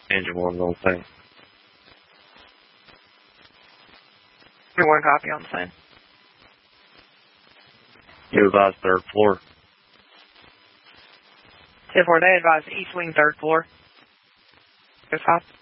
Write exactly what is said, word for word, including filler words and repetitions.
Engine one on the thing. One copy on the thing. You advise third floor. ten four, they advise east wing, third floor. Good cop.